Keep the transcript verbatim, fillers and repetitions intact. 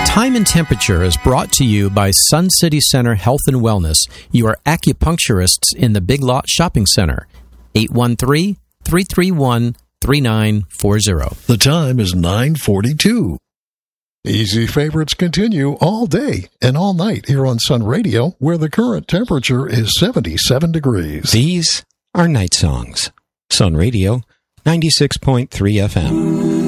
Time and Temperature is brought to you by Sun City Center Health and Wellness, your acupuncturists in the Big Lot Shopping Center. eight one three, three three one, three nine four zero. The time is nine forty-two. Easy favorites continue all day and all night here on Sun Radio, where the current temperature is seventy-seven degrees. These are Night Songs. Sun Radio, ninety-six point three F M.